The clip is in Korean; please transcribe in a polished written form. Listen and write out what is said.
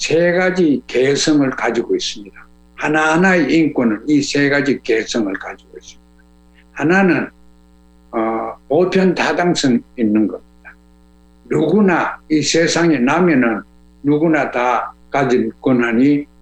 세 가지 개성을 가지고 있습니다. 하나하나의 인권은 이 세 가지 개성을 가지고 있습니다. 하나는 보편타당성 있는 겁니다. 누구나 이 세상에 나면은 누구나 다 가질 권한이